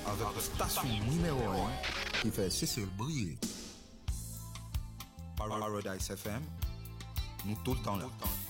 avec la station numéro 1 qui fait cesser le briller. Paradise FM, nous tout le temps là.